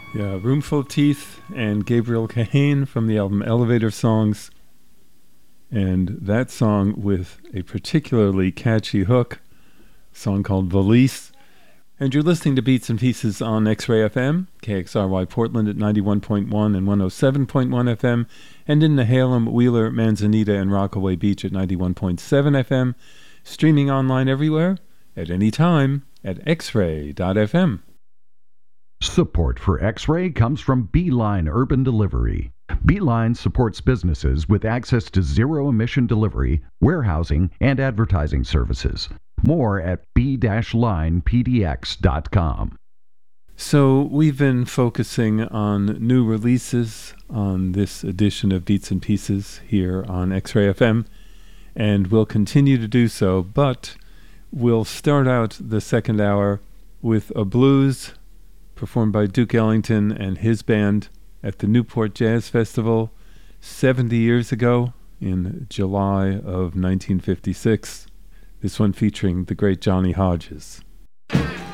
Yeah, Roomful of Teeth and Gabriel Kahane from the album Elevator Songs. And that song with a particularly catchy hook, a song called Valise. And you're listening to Beats and Pieces on X-Ray FM, KXRY Portland at 91.1 and 107.1 FM, and in Nehalem, Wheeler, Manzanita, and Rockaway Beach at 91.7 FM, streaming online everywhere, at any time, at xray.fm. Support for X-Ray comes from Beeline Urban Delivery. Beeline supports businesses with access to zero-emission delivery, warehousing, and advertising services. More at b-linepdx.com. So we've been focusing on new releases on this edition of Beats and Pieces here on X-Ray FM, and we'll continue to do so, but we'll start out the second hour with a blues performed by Duke Ellington and his band at the Newport Jazz Festival 70 years ago in July of 1956. This one featuring the great Johnny Hodges.